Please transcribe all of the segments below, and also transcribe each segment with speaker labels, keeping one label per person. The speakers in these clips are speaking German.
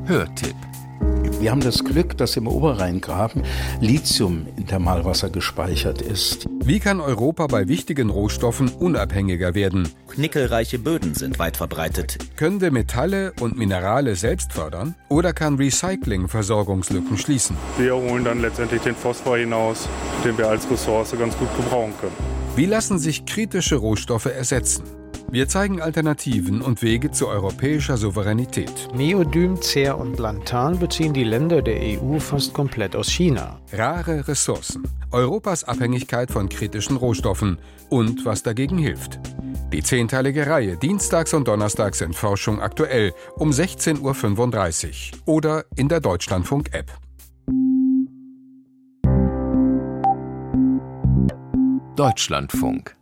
Speaker 1: Hörtipp.
Speaker 2: Wir haben das Glück, dass im Oberrheingraben Lithium in Thermalwasser gespeichert ist.
Speaker 1: Wie kann Europa bei wichtigen Rohstoffen unabhängiger werden?
Speaker 3: Nickelreiche Böden sind weit verbreitet.
Speaker 1: Können wir Metalle und Minerale selbst fördern? Oder kann Recycling Versorgungslücken schließen?
Speaker 4: Wir holen dann letztendlich den Phosphor hinaus, den wir als Ressource ganz gut gebrauchen können.
Speaker 1: Wie lassen sich kritische Rohstoffe ersetzen? Wir zeigen Alternativen und Wege zu europäischer Souveränität.
Speaker 5: Neodym, Cer und Lantan beziehen die Länder der EU fast komplett aus China.
Speaker 1: Rare Ressourcen, Europas Abhängigkeit von kritischen Rohstoffen und was dagegen hilft. Die 10-teilige Reihe dienstags und donnerstags in Forschung aktuell um 16:35 Uhr oder in der Deutschlandfunk-App.
Speaker 6: Deutschlandfunk.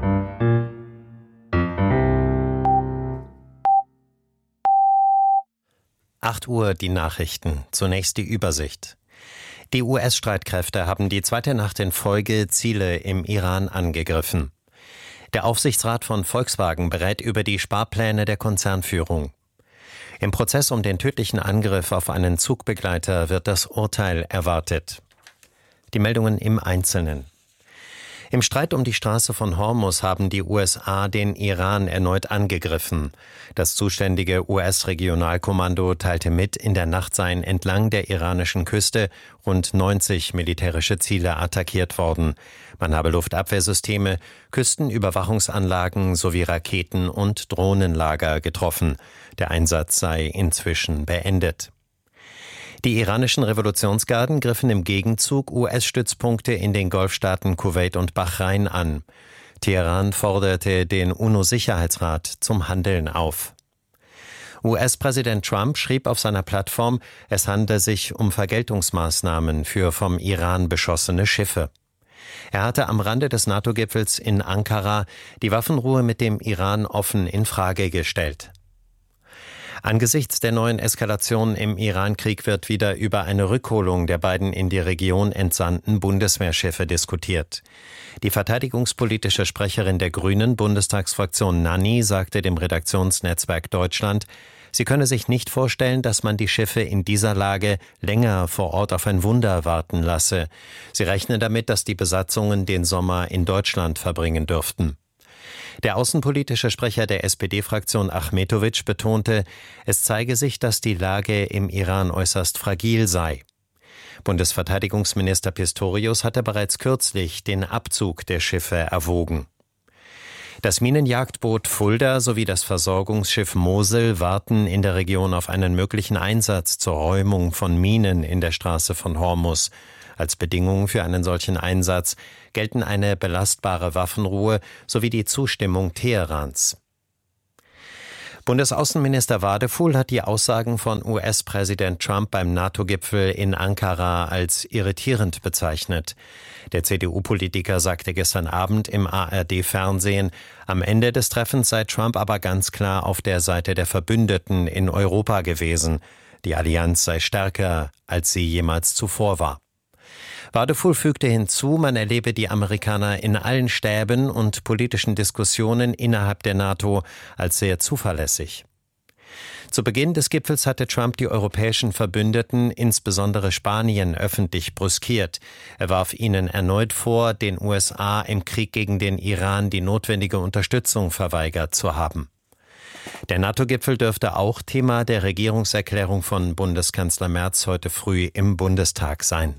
Speaker 7: Acht Uhr die Nachrichten. Zunächst die Übersicht. Die US-Streitkräfte haben die zweite Nacht in Folge Ziele im Iran angegriffen. Der Aufsichtsrat von Volkswagen berät über die Sparpläne der Konzernführung. Im Prozess um den tödlichen Angriff auf einen Zugbegleiter wird das Urteil erwartet. Die Meldungen im Einzelnen. Im Streit um die Straße von Hormuz haben die USA den Iran erneut angegriffen. Das zuständige US-Regionalkommando teilte mit, in der Nacht seien entlang der iranischen Küste rund 90 militärische Ziele attackiert worden. Man habe Luftabwehrsysteme, Küstenüberwachungsanlagen sowie Raketen- und Drohnenlager getroffen. Der Einsatz sei inzwischen beendet. Die iranischen Revolutionsgarden griffen im Gegenzug US-Stützpunkte in den Golfstaaten Kuwait und Bahrain an. Teheran forderte den UNO-Sicherheitsrat zum Handeln auf. US-Präsident Trump schrieb auf seiner Plattform, es handle sich um Vergeltungsmaßnahmen für vom Iran beschossene Schiffe. Er hatte am Rande des NATO-Gipfels in Ankara die Waffenruhe mit dem Iran offen in Frage gestellt. Angesichts der neuen Eskalation im Iran-Krieg wird wieder über eine Rückholung der beiden in die Region entsandten Bundeswehrschiffe diskutiert. Die verteidigungspolitische Sprecherin der Grünen Bundestagsfraktion Nanni sagte dem Redaktionsnetzwerk Deutschland, sie könne sich nicht vorstellen, dass man die Schiffe in dieser Lage länger vor Ort auf ein Wunder warten lasse. Sie rechne damit, dass die Besatzungen den Sommer in Deutschland verbringen dürften. Der außenpolitische Sprecher der SPD-Fraktion Achmetovic betonte, es zeige sich, dass die Lage im Iran äußerst fragil sei. Bundesverteidigungsminister Pistorius hatte bereits kürzlich den Abzug der Schiffe erwogen. Das Minenjagdboot Fulda sowie das Versorgungsschiff Mosel warten in der Region auf einen möglichen Einsatz zur Räumung von Minen in der Straße von Hormuz. Als Bedingung für einen solchen Einsatz gelten eine belastbare Waffenruhe sowie die Zustimmung Teherans. Bundesaußenminister Wadefuhl hat die Aussagen von US-Präsident Trump beim NATO-Gipfel in Ankara als irritierend bezeichnet. Der CDU-Politiker sagte gestern Abend im ARD-Fernsehen, am Ende des Treffens sei Trump aber ganz klar auf der Seite der Verbündeten in Europa gewesen. Die Allianz sei stärker, als sie jemals zuvor war. Wadefuhl fügte hinzu, man erlebe die Amerikaner in allen Stäben und politischen Diskussionen innerhalb der NATO als sehr zuverlässig. Zu Beginn des Gipfels hatte Trump die europäischen Verbündeten, insbesondere Spanien, öffentlich brüskiert. Er warf ihnen erneut vor, den USA im Krieg gegen den Iran die notwendige Unterstützung verweigert zu haben. Der NATO-Gipfel dürfte auch Thema der Regierungserklärung von Bundeskanzler Merz heute früh im Bundestag sein.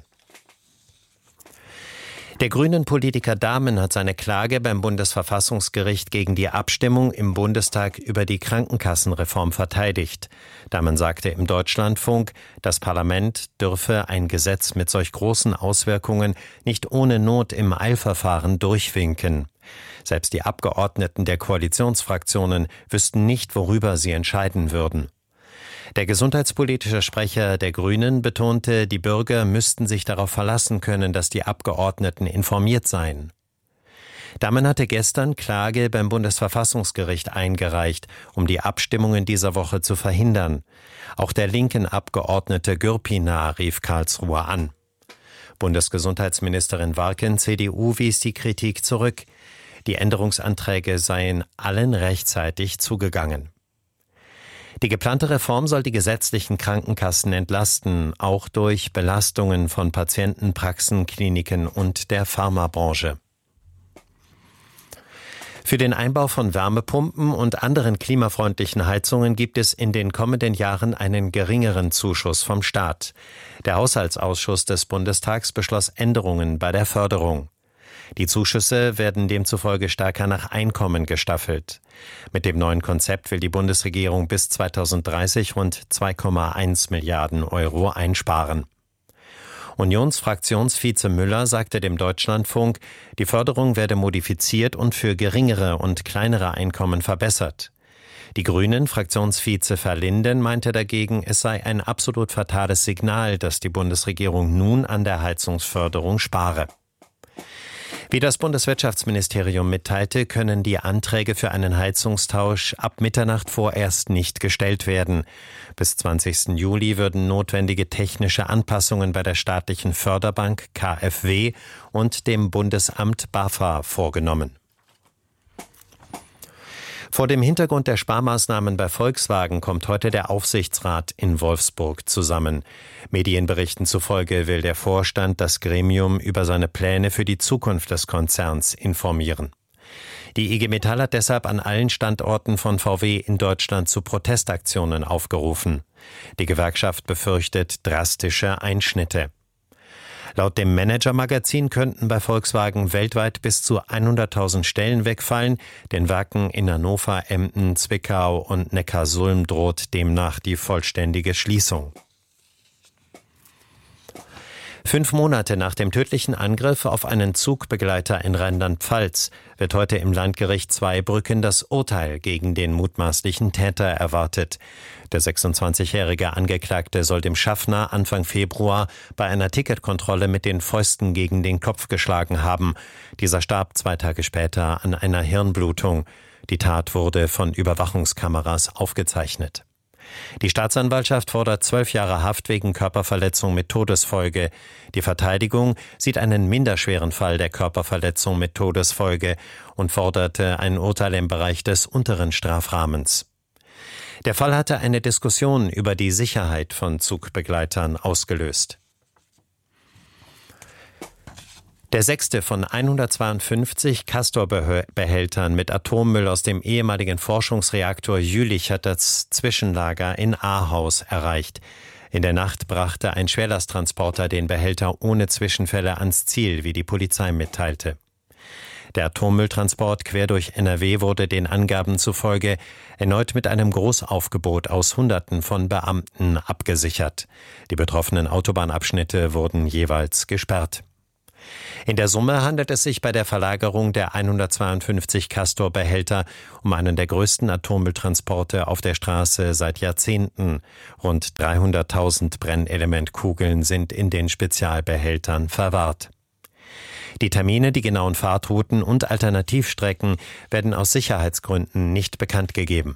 Speaker 7: Der Grünen-Politiker Dahmen hat seine Klage beim Bundesverfassungsgericht gegen die Abstimmung im Bundestag über die Krankenkassenreform verteidigt. Dahmen sagte im Deutschlandfunk, das Parlament dürfe ein Gesetz mit solch großen Auswirkungen nicht ohne Not im Eilverfahren durchwinken. Selbst die Abgeordneten der Koalitionsfraktionen wüssten nicht, worüber sie entscheiden würden. Der gesundheitspolitische Sprecher der Grünen betonte, die Bürger müssten sich darauf verlassen können, dass die Abgeordneten informiert seien. Dahmen hatte gestern Klage beim Bundesverfassungsgericht eingereicht, um die Abstimmungen dieser Woche zu verhindern. Auch der linken Abgeordnete Gürpiner rief Karlsruhe an. Bundesgesundheitsministerin Warken, CDU, wies die Kritik zurück. Die Änderungsanträge seien allen rechtzeitig zugegangen. Die geplante Reform soll die gesetzlichen Krankenkassen entlasten, auch durch Belastungen von Patienten, Praxen, Kliniken und der Pharmabranche. Für den Einbau von Wärmepumpen und anderen klimafreundlichen Heizungen gibt es in den kommenden Jahren einen geringeren Zuschuss vom Staat. Der Haushaltsausschuss des Bundestags beschloss Änderungen bei der Förderung. Die Zuschüsse werden demzufolge stärker nach Einkommen gestaffelt. Mit dem neuen Konzept will die Bundesregierung bis 2030 rund 2,1 Milliarden Euro einsparen. Unionsfraktionsvize Müller sagte dem Deutschlandfunk, die Förderung werde modifiziert und für geringere und kleinere Einkommen verbessert. Die Grünen-Fraktionsvize Verlinden meinte dagegen, es sei ein absolut fatales Signal, dass die Bundesregierung nun an der Heizungsförderung spare. Wie das Bundeswirtschaftsministerium mitteilte, können die Anträge für einen Heizungstausch ab Mitternacht vorerst nicht gestellt werden. Bis 20. Juli würden notwendige technische Anpassungen bei der staatlichen Förderbank KfW und dem Bundesamt BAFA vorgenommen. Vor dem Hintergrund der Sparmaßnahmen bei Volkswagen kommt heute der Aufsichtsrat in Wolfsburg zusammen. Medienberichten zufolge will der Vorstand das Gremium über seine Pläne für die Zukunft des Konzerns informieren. Die IG Metall hat deshalb an allen Standorten von VW in Deutschland zu Protestaktionen aufgerufen. Die Gewerkschaft befürchtet drastische Einschnitte. Laut dem Manager-Magazin könnten bei Volkswagen weltweit bis zu 100.000 Stellen wegfallen. Den Werken in Hannover, Emden, Zwickau und Neckarsulm droht demnach die vollständige Schließung. 5 Monate nach dem tödlichen Angriff auf einen Zugbegleiter in Rheinland-Pfalz wird heute im Landgericht Zweibrücken das Urteil gegen den mutmaßlichen Täter erwartet. Der 26-jährige Angeklagte soll dem Schaffner Anfang Februar bei einer Ticketkontrolle mit den Fäusten gegen den Kopf geschlagen haben. Dieser starb 2 Tage später an einer Hirnblutung. Die Tat wurde von Überwachungskameras aufgezeichnet. Die Staatsanwaltschaft fordert 12 Jahre Haft wegen Körperverletzung mit Todesfolge. Die Verteidigung sieht einen minderschweren Fall der Körperverletzung mit Todesfolge und forderte ein Urteil im Bereich des unteren Strafrahmens. Der Fall hatte eine Diskussion über die Sicherheit von Zugbegleitern ausgelöst. Der 6. von 152 Castor-Behältern mit Atommüll aus dem ehemaligen Forschungsreaktor Jülich hat das Zwischenlager in Ahaus erreicht. In der Nacht brachte ein Schwerlasttransporter den Behälter ohne Zwischenfälle ans Ziel, wie die Polizei mitteilte. Der Atommülltransport quer durch NRW wurde den Angaben zufolge erneut mit einem Großaufgebot aus Hunderten von Beamten abgesichert. Die betroffenen Autobahnabschnitte wurden jeweils gesperrt. In der Summe handelt es sich bei der Verlagerung der 152 Castor-Behälter um einen der größten Atommülltransporte auf der Straße seit Jahrzehnten. Rund 300.000 Brennelementkugeln sind in den Spezialbehältern verwahrt. Die Termine, die genauen Fahrtrouten und Alternativstrecken werden aus Sicherheitsgründen nicht bekannt gegeben.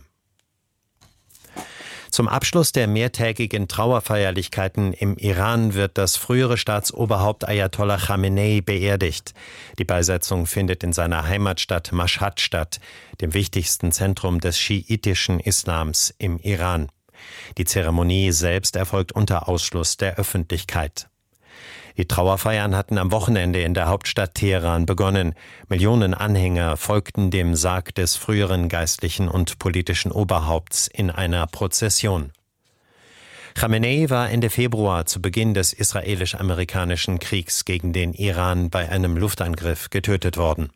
Speaker 7: Zum Abschluss der mehrtägigen Trauerfeierlichkeiten im Iran wird das frühere Staatsoberhaupt Ayatollah Khamenei beerdigt. Die Beisetzung findet in seiner Heimatstadt Mashhad statt, dem wichtigsten Zentrum des schiitischen Islams im Iran. Die Zeremonie selbst erfolgt unter Ausschluss der Öffentlichkeit. Die Trauerfeiern hatten am Wochenende in der Hauptstadt Teheran begonnen. Millionen Anhänger folgten dem Sarg des früheren geistlichen und politischen Oberhaupts in einer Prozession. Khamenei war Ende Februar zu Beginn des israelisch-amerikanischen Kriegs gegen den Iran bei einem Luftangriff getötet worden.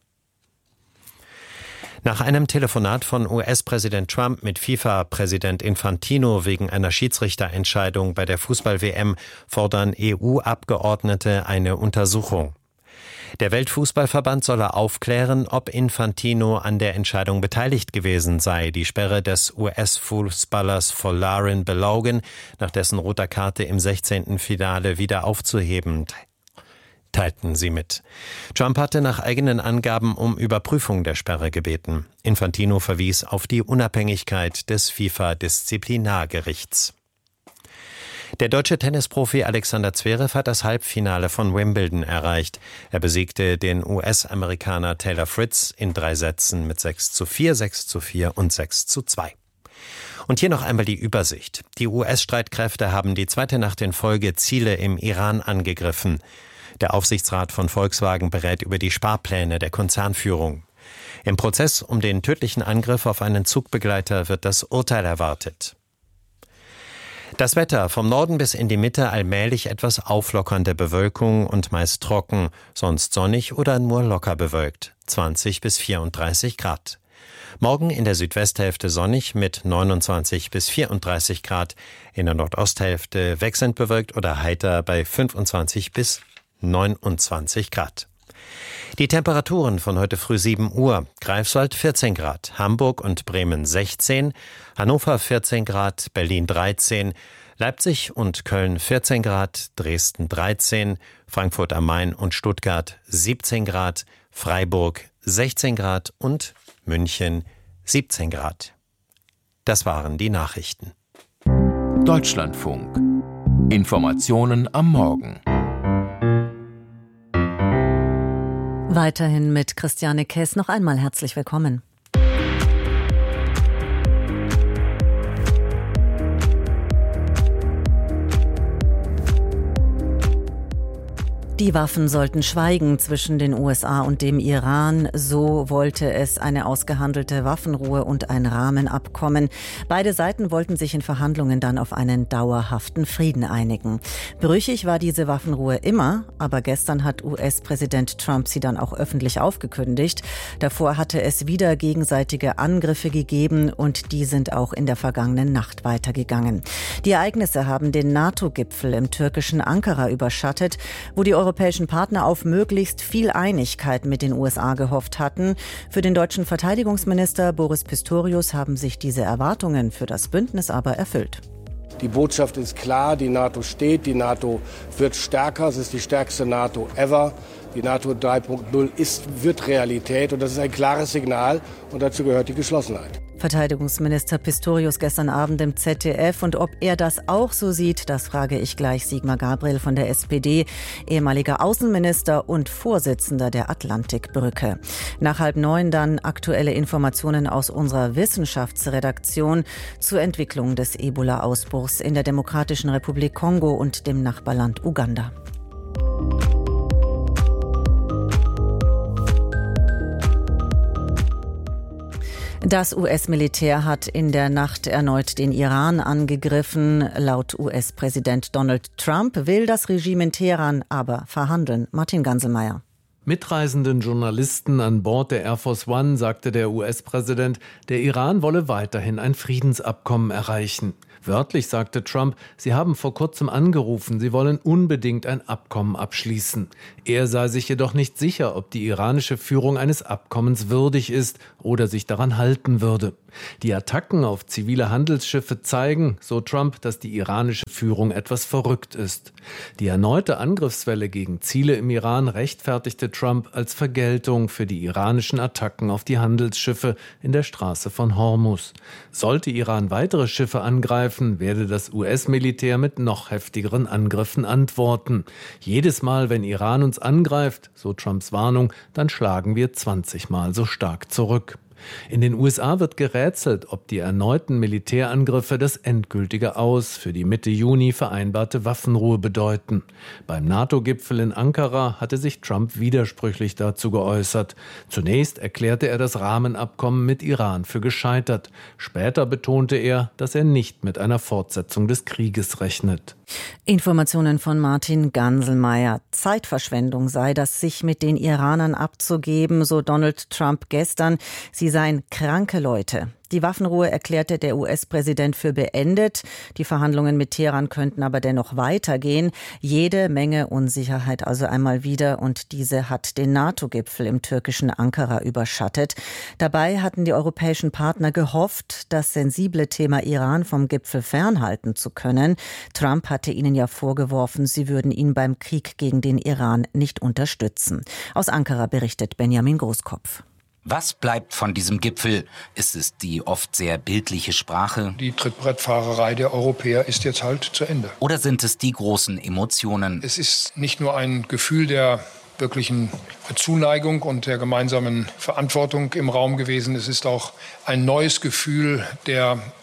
Speaker 7: Nach einem Telefonat von US-Präsident Trump mit FIFA-Präsident Infantino wegen einer Schiedsrichterentscheidung bei der Fußball-WM fordern EU-Abgeordnete eine Untersuchung. Der Weltfußballverband solle aufklären, ob Infantino an der Entscheidung beteiligt gewesen sei, die Sperre des US-Fußballers Folarin Balogun nach dessen roter Karte im 16. Finale wieder aufzuheben, teilten sie mit. Trump hatte nach eigenen Angaben um Überprüfung der Sperre gebeten. Infantino verwies auf die Unabhängigkeit des FIFA-Disziplinargerichts. Der deutsche Tennisprofi Alexander Zverev hat das Halbfinale von Wimbledon erreicht. Er besiegte den US-Amerikaner Taylor Fritz in 3 Sätzen mit 6:4, 6:4 und 6:2. Und hier noch einmal die Übersicht. Die US-Streitkräfte haben die zweite Nacht in Folge Ziele im Iran angegriffen. Der Aufsichtsrat von Volkswagen berät über die Sparpläne der Konzernführung. Im Prozess um den tödlichen Angriff auf einen Zugbegleiter wird das Urteil erwartet. Das Wetter: vom Norden bis in die Mitte allmählich etwas auflockernde Bewölkung und meist trocken, sonst sonnig oder nur locker bewölkt, 20 bis 34 Grad. Morgen in der Südwesthälfte sonnig mit 29 bis 34 Grad, in der Nordosthälfte wechselnd bewölkt oder heiter bei 25 bis 29 Grad. Die Temperaturen von heute früh 7 Uhr. Greifswald 14 Grad, Hamburg und Bremen 16, Hannover 14 Grad, Berlin 13, Leipzig und Köln 14 Grad, Dresden 13, Frankfurt am Main und Stuttgart 17 Grad, Freiburg 16 Grad und München 17 Grad. Das waren die Nachrichten.
Speaker 6: Deutschlandfunk. Informationen am Morgen.
Speaker 8: Weiterhin mit Christiane Kess. Noch einmal herzlich willkommen. Die Waffen sollten schweigen zwischen den USA und dem Iran. So wollte es eine ausgehandelte Waffenruhe und ein Rahmenabkommen. Beide Seiten wollten sich in Verhandlungen dann auf einen dauerhaften Frieden einigen. Brüchig war diese Waffenruhe immer, aber gestern hat US-Präsident Trump sie dann auch öffentlich aufgekündigt. Davor hatte es wieder gegenseitige Angriffe gegeben und die sind auch in der vergangenen Nacht weitergegangen. Die Ereignisse haben den NATO-Gipfel im türkischen Ankara überschattet, wo die europäischen Partner auf möglichst viel Einigkeit mit den USA gehofft hatten. Für den deutschen Verteidigungsminister Boris Pistorius haben sich diese Erwartungen für das Bündnis aber erfüllt.
Speaker 9: Die Botschaft ist klar, die NATO steht, die NATO wird stärker, es ist die stärkste NATO ever. Die NATO 3.0 wird Realität und das ist ein klares Signal und dazu gehört die Geschlossenheit.
Speaker 8: Verteidigungsminister Pistorius gestern Abend im ZDF. Und ob er das auch so sieht, das frage ich gleich Sigmar Gabriel von der SPD, ehemaliger Außenminister und Vorsitzender der Atlantikbrücke. Nach 8:30 dann aktuelle Informationen aus unserer Wissenschaftsredaktion zur Entwicklung des Ebola-Ausbruchs in der Demokratischen Republik Kongo und dem Nachbarland Uganda. Das US-Militär hat in der Nacht erneut den Iran angegriffen. Laut US-Präsident Donald Trump will das Regime in Teheran aber verhandeln. Martin Ganselmeier.
Speaker 10: Mitreisenden Journalisten an Bord der Air Force One sagte der US-Präsident, der Iran wolle weiterhin ein Friedensabkommen erreichen. Wörtlich sagte Trump, sie haben vor kurzem angerufen, sie wollen unbedingt ein Abkommen abschließen. Er sei sich jedoch nicht sicher, ob die iranische Führung eines Abkommens würdig ist oder sich daran halten würde. Die Attacken auf zivile Handelsschiffe zeigen, so Trump, dass die iranische Führung etwas verrückt ist. Die erneute Angriffswelle gegen Ziele im Iran rechtfertigte Trump als Vergeltung für die iranischen Attacken auf die Handelsschiffe in der Straße von Hormuz. Sollte Iran weitere Schiffe angreifen, werde das US-Militär mit noch heftigeren Angriffen antworten. Jedes Mal, wenn Iran uns angreift, so Trumps Warnung, dann schlagen wir 20 Mal so stark zurück. In den USA wird gerätselt, ob die erneuten Militärangriffe das endgültige Aus für die Mitte Juni vereinbarte Waffenruhe bedeuten. Beim NATO-Gipfel in Ankara hatte sich Trump widersprüchlich dazu geäußert. Zunächst erklärte er das Rahmenabkommen mit Iran für gescheitert. Später betonte er, dass er nicht mit einer Fortsetzung des Krieges rechnet.
Speaker 8: Informationen von Martin Ganselmeier. Zeitverschwendung sei das, sich mit den Iranern abzugeben, so Donald Trump gestern. Sie seien kranke Leute. Die Waffenruhe erklärte der US-Präsident für beendet. Die Verhandlungen mit Teheran könnten aber dennoch weitergehen. Jede Menge Unsicherheit also einmal wieder und diese hat den NATO-Gipfel im türkischen Ankara überschattet. Dabei hatten die europäischen Partner gehofft, das sensible Thema Iran vom Gipfel fernhalten zu können. Trump hatte ihnen ja vorgeworfen, sie würden ihn beim Krieg gegen den Iran nicht unterstützen. Aus Ankara berichtet Benjamin Großkopf.
Speaker 11: Was bleibt von diesem Gipfel? Ist es die oft sehr bildliche Sprache?
Speaker 12: Die Trittbrettfahrerei der Europäer ist jetzt halt zu Ende.
Speaker 11: Oder sind es die großen Emotionen?
Speaker 12: Es ist nicht nur ein Gefühl der wirklichen Zuneigung und der gemeinsamen Verantwortung im Raum gewesen. Es ist auch ein neues Gefühl der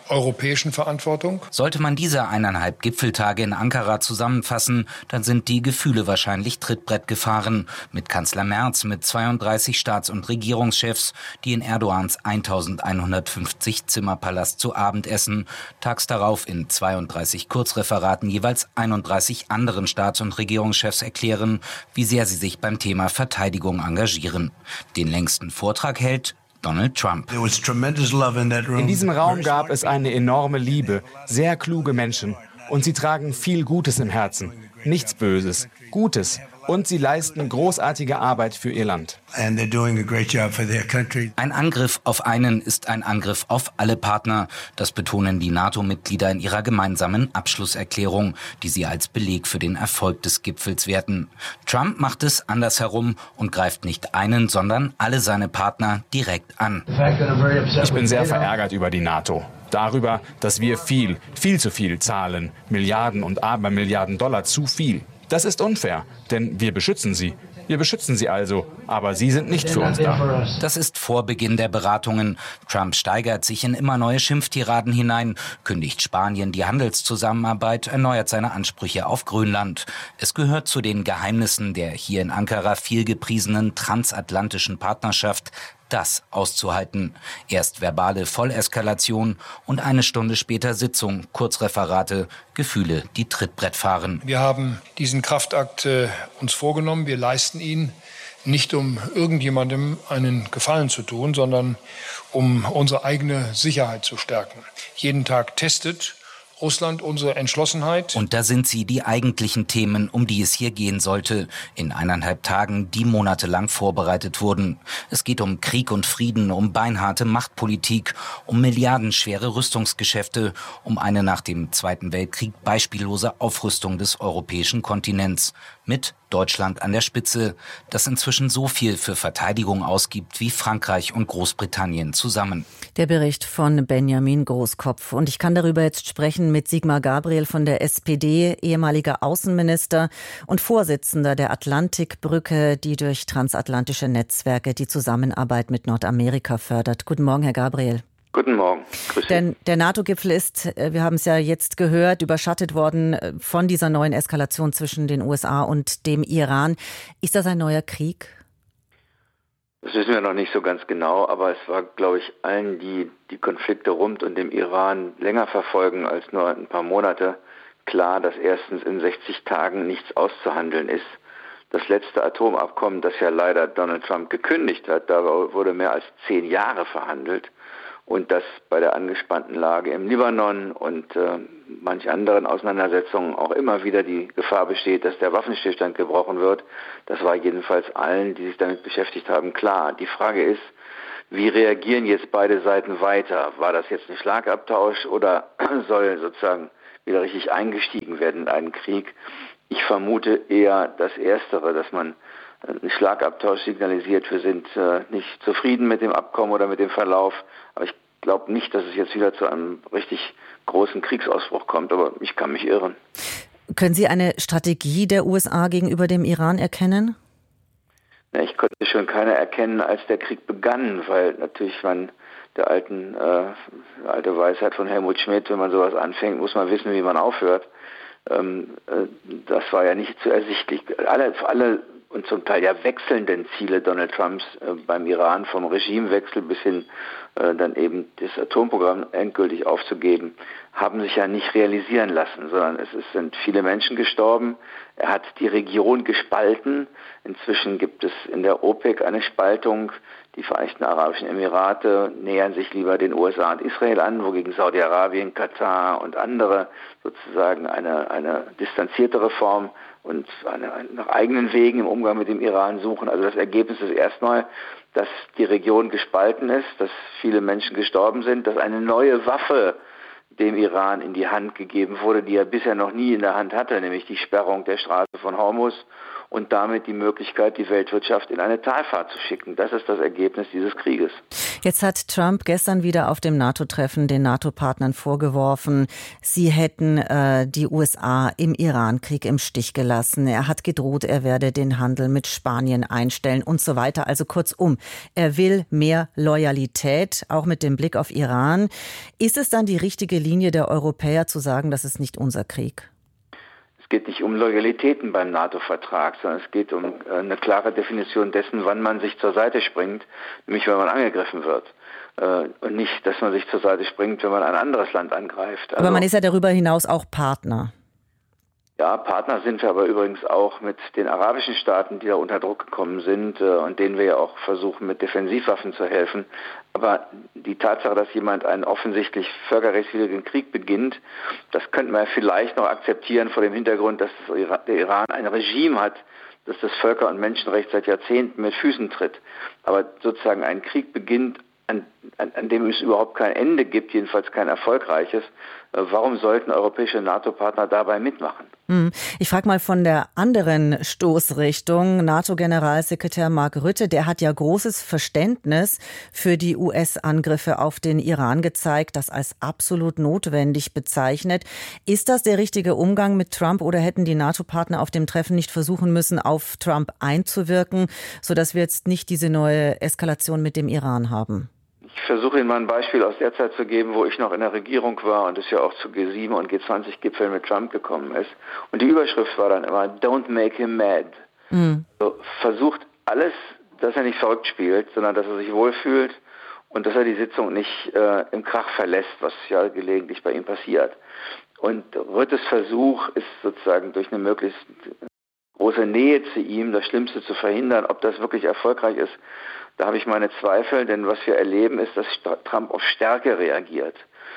Speaker 12: europäischen Verantwortung.
Speaker 11: Sollte man diese 1,5 Gipfeltage in Ankara zusammenfassen, dann sind die Gefühle wahrscheinlich Trittbrett gefahren. Mit Kanzler Merz, mit 32 Staats- und Regierungschefs, die in Erdogans 1150 Zimmerpalast zu Abend essen. Tags darauf in 32 Kurzreferaten jeweils 31 anderen Staats- und Regierungschefs erklären, wie sehr sie sich beim Thema Verteidigung engagieren. Den längsten Vortrag hält Donald Trump.
Speaker 13: In diesem Raum gab es eine enorme Liebe, sehr kluge Menschen. Und sie tragen viel Gutes im Herzen. Nichts Böses, Gutes. Und sie leisten großartige Arbeit für ihr Land.
Speaker 11: Ein Angriff auf einen ist ein Angriff auf alle Partner. Das betonen die NATO-Mitglieder in ihrer gemeinsamen Abschlusserklärung, die sie als Beleg für den Erfolg des Gipfels werten. Trump macht es andersherum und greift nicht einen, sondern alle seine Partner direkt an.
Speaker 13: Ich bin sehr verärgert über die NATO. Darüber, dass wir viel zu viel zahlen. Milliarden und Abermilliarden Dollar zu viel. Das ist unfair, denn wir beschützen sie. Wir beschützen sie also, aber sie sind nicht für uns da.
Speaker 11: Das ist vor Beginn der Beratungen. Trump steigert sich in immer neue Schimpftiraden hinein, kündigt Spanien die Handelszusammenarbeit, erneuert seine Ansprüche auf Grönland. Es gehört zu den Geheimnissen der hier in Ankara viel gepriesenen transatlantischen Partnerschaft, das auszuhalten. Erst verbale Volleskalation und eine Stunde später Sitzung, Kurzreferate, Gefühle, die Trittbrett fahren.
Speaker 12: Wir haben diesen Kraftakt uns vorgenommen. Wir leisten ihn nicht, um irgendjemandem einen Gefallen zu tun, sondern um unsere eigene Sicherheit zu stärken. Jeden Tag testet Russland unsere Entschlossenheit.
Speaker 11: Und da sind sie, die eigentlichen Themen, um die es hier gehen sollte, in 1,5 Tagen, die monatelang vorbereitet wurden. Es geht um Krieg und Frieden, um beinharte Machtpolitik, um milliardenschwere Rüstungsgeschäfte, um eine nach dem Zweiten Weltkrieg beispiellose Aufrüstung des europäischen Kontinents. Mit Deutschland an der Spitze, das inzwischen so viel für Verteidigung ausgibt wie Frankreich und Großbritannien zusammen.
Speaker 8: Der Bericht von Benjamin Großkopf. Und ich kann darüber jetzt sprechen mit Sigmar Gabriel von der SPD, ehemaliger Außenminister und Vorsitzender der Atlantikbrücke, die durch transatlantische Netzwerke die Zusammenarbeit mit Nordamerika fördert. Guten Morgen, Herr Gabriel.
Speaker 14: Guten Morgen. Grüß Sie.
Speaker 8: Denn der NATO-Gipfel ist, wir haben es ja jetzt gehört, überschattet worden von dieser neuen Eskalation zwischen den USA und dem Iran. Ist das ein neuer Krieg?
Speaker 14: Das wissen wir noch nicht so ganz genau, aber es war, glaube ich, allen, die die Konflikte rund um den Iran länger verfolgen als nur ein paar Monate, klar, dass erstens in 60 Tagen nichts auszuhandeln ist. Das letzte Atomabkommen, das ja leider Donald Trump gekündigt hat, da wurde mehr als 10 Jahre verhandelt. Und dass bei der angespannten Lage im Libanon und manch anderen Auseinandersetzungen auch immer wieder die Gefahr besteht, dass der Waffenstillstand gebrochen wird, das war jedenfalls allen, die sich damit beschäftigt haben, klar. Die Frage ist, wie reagieren jetzt beide Seiten weiter? War das jetzt ein Schlagabtausch oder soll sozusagen wieder richtig eingestiegen werden in einen Krieg? Ich vermute eher das Erstere, dass man einen Schlagabtausch signalisiert. Wir sind nicht zufrieden mit dem Abkommen oder mit dem Verlauf, aber ich glaube nicht, dass es jetzt wieder zu einem richtig großen Kriegsausbruch kommt, aber ich kann mich irren.
Speaker 8: Können Sie eine Strategie der USA gegenüber dem Iran erkennen?
Speaker 14: Ja, ich konnte schon keine erkennen, als der Krieg begann, weil natürlich der alte Weisheit von Helmut Schmidt, wenn man sowas anfängt, muss man wissen, wie man aufhört. Das war ja nicht zu ersichtlich. Alle und zum Teil ja wechselnden Ziele Donald Trumps beim Iran, vom Regimewechsel bis hin dann eben das Atomprogramm endgültig aufzugeben, haben sich ja nicht realisieren lassen, sondern es sind viele Menschen gestorben. Er hat die Region gespalten. Inzwischen gibt es in der OPEC eine Spaltung. Die Vereinigten Arabischen Emirate nähern sich lieber den USA und Israel an, wogegen Saudi-Arabien, Katar und andere sozusagen eine distanziertere Form und nach eigenen Wegen im Umgang mit dem Iran suchen. Also das Ergebnis ist erstmal, dass die Region gespalten ist, dass viele Menschen gestorben sind, dass eine neue Waffe dem Iran in die Hand gegeben wurde, die er bisher noch nie in der Hand hatte, nämlich die Sperrung der Straße von Hormuz und damit die Möglichkeit, die Weltwirtschaft in eine Talfahrt zu schicken. Das ist das Ergebnis dieses Krieges.
Speaker 8: Jetzt hat Trump gestern wieder auf dem NATO-Treffen den NATO-Partnern vorgeworfen, sie hätten die USA im Iran-Krieg im Stich gelassen. Er hat gedroht, er werde den Handel mit Spanien einstellen und so weiter. Also kurzum, er will mehr Loyalität, auch mit dem Blick auf Iran. Ist es dann die richtige Linie der Europäer zu sagen, das ist nicht unser Krieg?
Speaker 14: Es geht nicht um Loyalitäten beim NATO-Vertrag, sondern es geht um eine klare Definition dessen, wann man sich zur Seite springt, nämlich wenn man angegriffen wird. Und nicht, dass man sich zur Seite springt, wenn man ein anderes Land angreift.
Speaker 8: Aber man ist ja darüber hinaus auch Partner.
Speaker 14: Ja, Partner sind wir aber übrigens auch mit den arabischen Staaten, die da unter Druck gekommen sind und denen wir ja auch versuchen, mit Defensivwaffen zu helfen. Aber die Tatsache, dass jemand einen offensichtlich völkerrechtswidrigen Krieg beginnt, das könnte man ja vielleicht noch akzeptieren vor dem Hintergrund, dass der Iran ein Regime hat, das das Völker- und Menschenrecht seit Jahrzehnten mit Füßen tritt. Aber sozusagen ein Krieg beginnt, an dem es überhaupt kein Ende gibt, jedenfalls kein erfolgreiches. Warum sollten europäische NATO-Partner dabei mitmachen?
Speaker 8: Ich frage mal von der anderen Stoßrichtung. NATO-Generalsekretär Mark Rutte, der hat ja großes Verständnis für die US-Angriffe auf den Iran gezeigt, das als absolut notwendig bezeichnet. Ist das der richtige Umgang mit Trump oder hätten die NATO-Partner auf dem Treffen nicht versuchen müssen, auf Trump einzuwirken, sodass wir jetzt nicht diese neue Eskalation mit dem Iran haben?
Speaker 14: Ich versuche Ihnen mal ein Beispiel aus der Zeit zu geben, wo ich noch in der Regierung war und es ja auch zu G7 und G20-Gipfeln mit Trump gekommen ist. Und die Überschrift war dann immer, don't make him mad. So, versucht alles, dass er nicht verrückt spielt, sondern dass er sich wohlfühlt und dass er die Sitzung nicht im Krach verlässt, was ja gelegentlich bei ihm passiert. Und Rüttes Versuch ist sozusagen durch eine möglichst große Nähe zu ihm, das Schlimmste zu verhindern. Ob das wirklich erfolgreich ist, da habe ich meine Zweifel, denn was wir erleben, ist, dass Trump auf Stärke reagiert.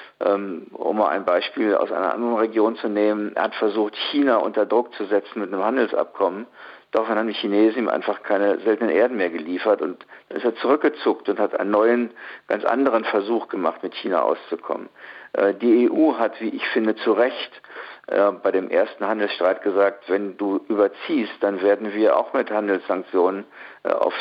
Speaker 14: Um mal ein Beispiel aus einer anderen Region zu nehmen, er hat versucht, China unter Druck zu setzen mit einem Handelsabkommen. Daraufhin haben die Chinesen ihm einfach keine seltenen Erden mehr geliefert und dann ist er zurückgezuckt und hat einen neuen, ganz anderen Versuch gemacht, mit China auszukommen. Die EU hat, wie ich finde, zu Recht bei dem ersten Handelsstreit gesagt, wenn du überziehst, dann werden wir auch mit Handelssanktionen auf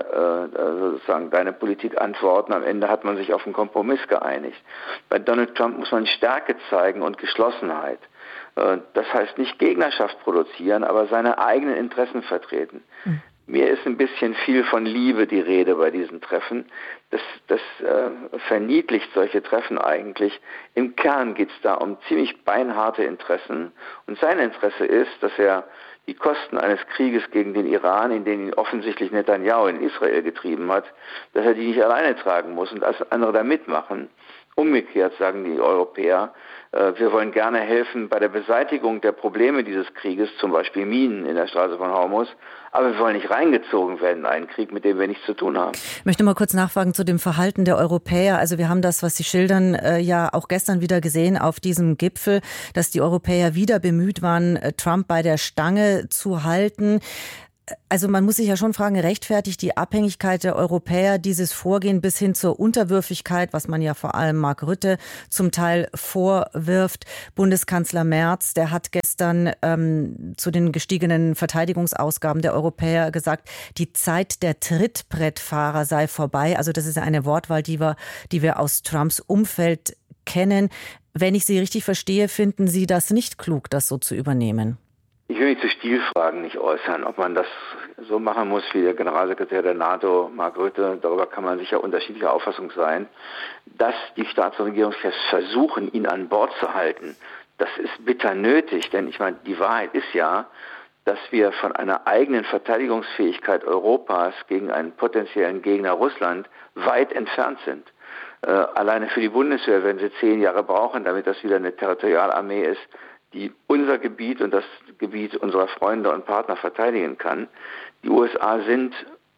Speaker 14: deine Politik antworten. Am Ende hat man sich auf einen Kompromiss geeinigt. Bei Donald Trump muss man Stärke zeigen und Geschlossenheit. Das heißt nicht Gegnerschaft produzieren, aber seine eigenen Interessen vertreten. Mir ist ein bisschen viel von Liebe die Rede bei diesen Treffen. Das verniedlicht solche Treffen eigentlich. Im Kern geht es da um ziemlich beinharte Interessen. Und sein Interesse ist, dass er die Kosten eines Krieges gegen den Iran, in den ihn offensichtlich Netanyahu in Israel getrieben hat, dass er die nicht alleine tragen muss und dass andere da mitmachen. Umgekehrt sagen die Europäer, wir wollen gerne helfen bei der Beseitigung der Probleme dieses Krieges, zum Beispiel Minen in der Straße von Hormuz, aber wir wollen nicht reingezogen werden in einen Krieg, mit dem wir nichts zu tun haben.
Speaker 8: Ich möchte mal kurz nachfragen zu dem Verhalten der Europäer. Also wir haben das, was Sie schildern, ja auch gestern wieder gesehen auf diesem Gipfel, dass die Europäer wieder bemüht waren, Trump bei der Stange zu halten. Also man muss sich ja schon fragen, rechtfertigt die Abhängigkeit der Europäer dieses Vorgehen bis hin zur Unterwürfigkeit, was man ja vor allem Mark Rutte zum Teil vorwirft. Bundeskanzler Merz, der hat gestern zu den gestiegenen Verteidigungsausgaben der Europäer gesagt, die Zeit der Trittbrettfahrer sei vorbei. Also das ist ja eine Wortwahl, die wir aus Trumps Umfeld kennen. Wenn ich Sie richtig verstehe, finden Sie das nicht klug, das so zu übernehmen?
Speaker 14: Ich will mich zu Stilfragen nicht äußern, ob man das so machen muss wie der Generalsekretär der NATO, Mark Rutte. Darüber kann man sicher unterschiedlicher Auffassung sein. Dass die Staats- und Regierungschefs versuchen, ihn an Bord zu halten, das ist bitter nötig. Denn ich meine, die Wahrheit ist ja, dass wir von einer eigenen Verteidigungsfähigkeit Europas gegen einen potenziellen Gegner Russland weit entfernt sind. Alleine für die Bundeswehr werden sie 10 Jahre brauchen, damit das wieder eine Territorialarmee ist, die unser Gebiet und das Gebiet unserer Freunde und Partner verteidigen kann. Die USA sind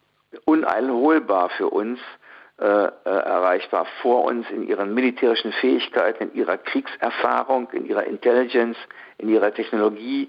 Speaker 14: uneinholbar für uns erreichbar, vor uns in ihren militärischen Fähigkeiten, in ihrer Kriegserfahrung, in ihrer Intelligence, in ihrer Technologie.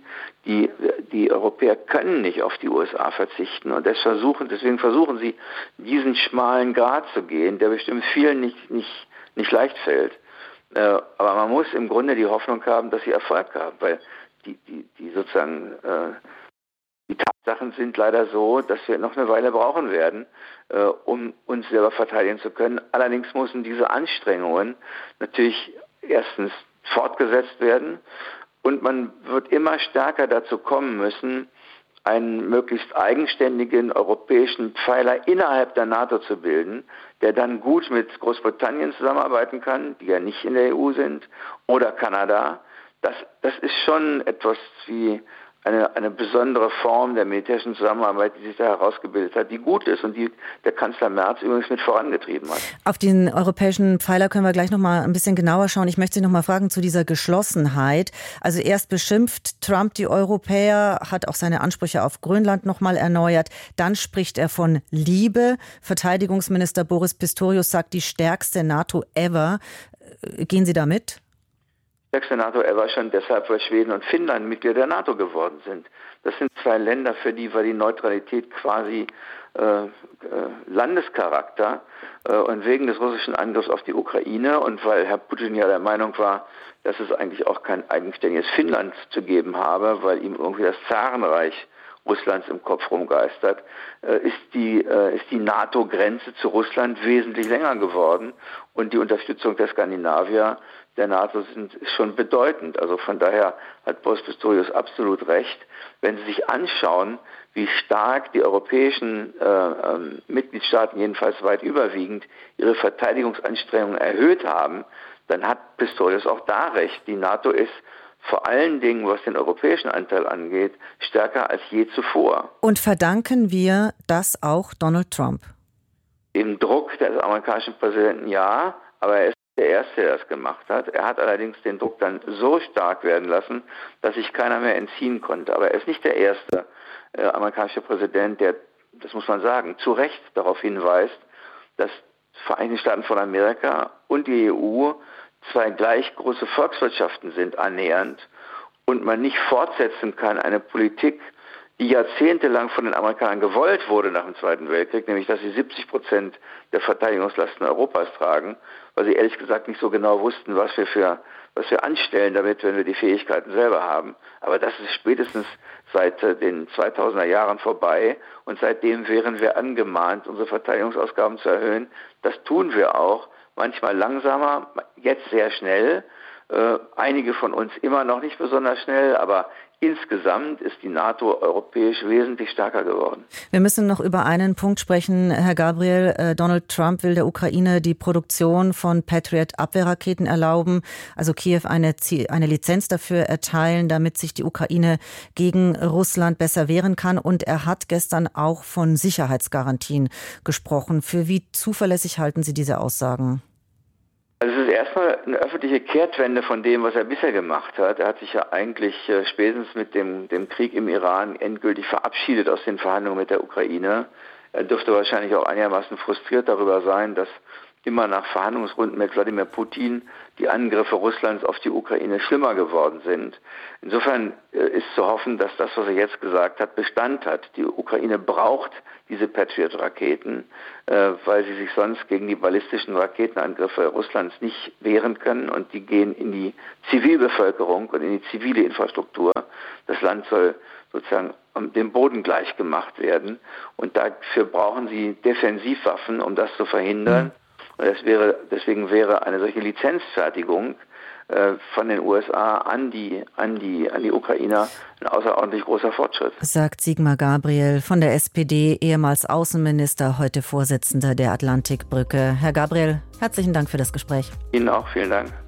Speaker 14: Die Europäer können nicht auf die USA verzichten und deswegen versuchen sie, diesen schmalen Grat zu gehen, der bestimmt vielen nicht leicht fällt. Aber man muss im Grunde die Hoffnung haben, dass sie Erfolg haben, weil die Tatsache, Sachen sind leider so, dass wir noch eine Weile brauchen werden, um uns selber verteidigen zu können. Allerdings müssen diese Anstrengungen natürlich erstens fortgesetzt werden und man wird immer stärker dazu kommen müssen, einen möglichst eigenständigen europäischen Pfeiler innerhalb der NATO zu bilden, der dann gut mit Großbritannien zusammenarbeiten kann, die ja nicht in der EU sind, oder Kanada. Das ist schon etwas wie eine besondere Form der militärischen Zusammenarbeit, die sich da herausgebildet hat, die gut ist und die der Kanzler Merz übrigens mit vorangetrieben hat.
Speaker 8: Auf den europäischen Pfeiler können wir gleich noch mal ein bisschen genauer schauen. Ich möchte Sie noch mal fragen zu dieser Geschlossenheit. Also erst beschimpft Trump die Europäer, hat auch seine Ansprüche auf Grönland noch mal erneuert. Dann spricht er von Liebe. Verteidigungsminister Boris Pistorius sagt, die stärkste NATO ever. Gehen Sie da mit?
Speaker 14: Stärkste NATO ever schon deshalb, weil Schweden und Finnland Mitglieder der NATO geworden sind. Das sind zwei Länder, für die war die Neutralität quasi Landescharakter und wegen des russischen Angriffs auf die Ukraine und weil Herr Putin ja der Meinung war, dass es eigentlich auch kein eigenständiges Finnland zu geben habe, weil ihm irgendwie das Zarenreich Russlands im Kopf rumgeistert, ist die NATO-Grenze zu Russland wesentlich länger geworden und die Unterstützung der Skandinavier der NATO ist schon bedeutend. Also von daher hat Boris Pistorius absolut recht. Wenn Sie sich anschauen, wie stark die europäischen Mitgliedstaaten, jedenfalls weit überwiegend, ihre Verteidigungsanstrengungen erhöht haben, dann hat Pistorius auch da recht. Die NATO ist vor allen Dingen, was den europäischen Anteil angeht, stärker als je zuvor.
Speaker 8: Und verdanken wir das auch Donald Trump?
Speaker 14: Dem Druck des amerikanischen Präsidenten ja, aber er ist der Erste, der das gemacht hat. Er hat allerdings den Druck dann so stark werden lassen, dass sich keiner mehr entziehen konnte. Aber er ist nicht der erste amerikanische Präsident, der, das muss man sagen, zu Recht darauf hinweist, dass Vereinigte Staaten von Amerika und die EU zwei gleich große Volkswirtschaften sind, annähernd, und man nicht fortsetzen kann, eine Politik, die jahrzehntelang von den Amerikanern gewollt wurde nach dem Zweiten Weltkrieg, nämlich dass sie 70% der Verteidigungslasten Europas tragen, weil sie ehrlich gesagt nicht so genau wussten, was wir anstellen damit, wenn wir die Fähigkeiten selber haben. Aber das ist spätestens seit den 2000er Jahren vorbei und seitdem wären wir angemahnt, unsere Verteidigungsausgaben zu erhöhen. Das tun wir auch, manchmal langsamer, jetzt sehr schnell. Einige von uns immer noch nicht besonders schnell, aber insgesamt ist die NATO europäisch wesentlich stärker geworden.
Speaker 8: Wir müssen noch über einen Punkt sprechen, Herr Gabriel. Donald Trump will der Ukraine die Produktion von Patriot-Abwehrraketen erlauben, also Kiew eine Lizenz dafür erteilen, damit sich die Ukraine gegen Russland besser wehren kann. Und er hat gestern auch von Sicherheitsgarantien gesprochen. Für wie zuverlässig halten Sie diese Aussagen?
Speaker 14: Also es ist erstmal eine öffentliche Kehrtwende von dem, was er bisher gemacht hat. Er hat sich ja eigentlich spätestens mit dem Krieg im Iran endgültig verabschiedet aus den Verhandlungen mit der Ukraine. Er dürfte wahrscheinlich auch einigermaßen frustriert darüber sein, dass immer nach Verhandlungsrunden mit Wladimir Putin die Angriffe Russlands auf die Ukraine schlimmer geworden sind. Insofern ist zu hoffen, dass das, was er jetzt gesagt hat, Bestand hat. Die Ukraine braucht diese Patriot-Raketen, weil sie sich sonst gegen die ballistischen Raketenangriffe Russlands nicht wehren können und die gehen in die Zivilbevölkerung und in die zivile Infrastruktur. Das Land soll sozusagen dem Boden gleich gemacht werden und dafür brauchen sie Defensivwaffen, um das zu verhindern. Und deswegen wäre eine solche Lizenzfertigung von den USA an die Ukrainer ein außerordentlich großer Fortschritt.
Speaker 8: Sagt Sigmar Gabriel von der SPD, ehemals Außenminister, heute Vorsitzender der Atlantikbrücke. Herr Gabriel, herzlichen Dank für das Gespräch.
Speaker 14: Ihnen auch, vielen Dank.